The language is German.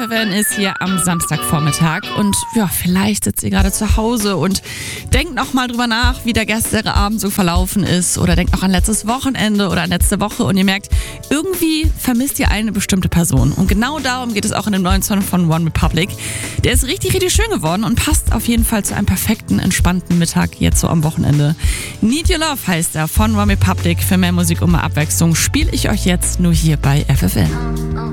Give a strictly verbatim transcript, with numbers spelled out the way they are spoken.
Seven ist hier am Samstagvormittag und ja, vielleicht sitzt ihr gerade zu Hause und denkt noch mal drüber nach, wie der gestrige Abend so verlaufen ist oder denkt noch an letztes Wochenende oder an letzte Woche und ihr merkt, irgendwie vermisst ihr eine bestimmte Person. Und genau darum geht es auch in dem neuen Song von One Republic. Der ist richtig, richtig schön geworden und passt auf jeden Fall zu einem perfekten, entspannten Mittag jetzt so am Wochenende. Need Your Love heißt er von One Republic. Für mehr Musik und mehr Abwechslung spiele ich euch jetzt nur hier bei F F N.